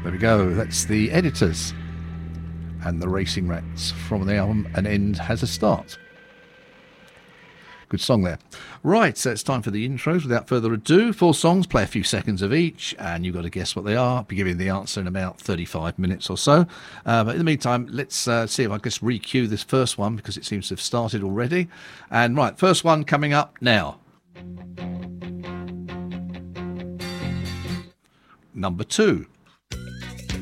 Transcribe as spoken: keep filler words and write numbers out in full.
There we go. That's the Editors and the Racing Rats from the album An End Has a Start. Good song there. Right, so it's time for the intros. Without further ado, four songs, play a few seconds of each, and you've got to guess what they are. I'll be giving the answer in about thirty-five minutes or so. Uh, but in the meantime, let's uh, see if I can just re-cue this first one, because it seems to have started already. And right, first one coming up now. Number two.